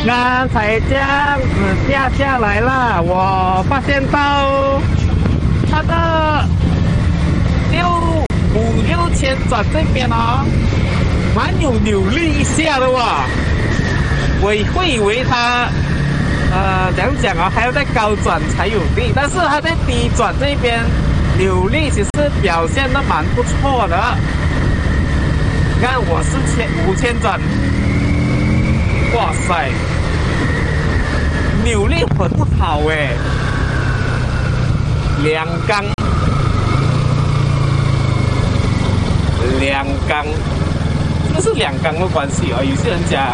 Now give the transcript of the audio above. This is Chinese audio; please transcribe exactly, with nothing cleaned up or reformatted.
刚才这样子掉下来了，我发现到它的六五六千转这边哦，蛮有扭力一下的哇！我会以为它呃怎样讲啊，还要在高转才有力，但是它在低转这边扭力其实表现的蛮不错的。你看我是千五千转，哇塞！扭力很好诶，两缸，两缸，这是两缸的关系啊。有些人讲